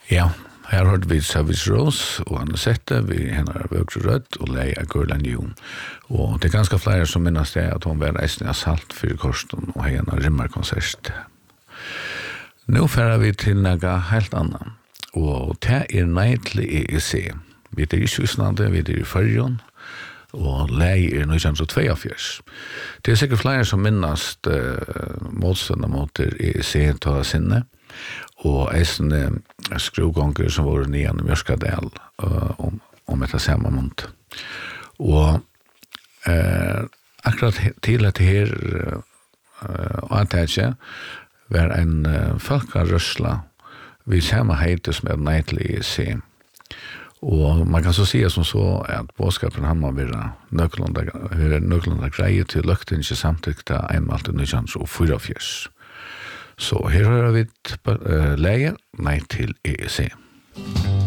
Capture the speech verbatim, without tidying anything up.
Ja, här hörde vi Savage Rose och han sette vi henne Vögre Rødt och Leia Gurlan Jon. Och det är ganska flera som minns det att hon var resten av salt för korsten och henne rimmarkonsert. Nu färdar vi till något helt annat. Och det är nej till E E C. Vi är i Sysland, vi är i Färjön. Og lei er nittonhundratvåogfjørs. Det er sikkert flere som minnast uh, motstående mot E E C ta sinne, og eisende skruvgånger som var nyan i Mjørskadal uh, om, om etter samme måned. Og uh, akkurat til at det her uh, antaget var en uh, folkarørsla vi samme heite som er nei til E E C. Och man kan så säga som så att bådskapen han man vara nöklanda nöklanda grejer till lökten inte samtyckta einmal till nychans och fyra fjärs. Så här har vi ett uh, läge nej till E E C.